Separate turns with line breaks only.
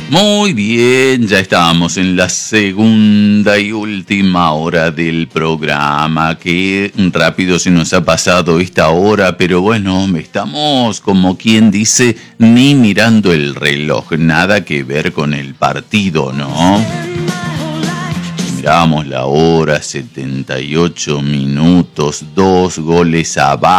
Muy bien, ya estamos en la segunda y última hora del programa. Qué rápido se nos ha pasado esta hora, pero bueno, estamos como quien dice, ni mirando el reloj, nada que ver con el partido, ¿no? Miramos la hora, 78 minutos, 2 goles abajo.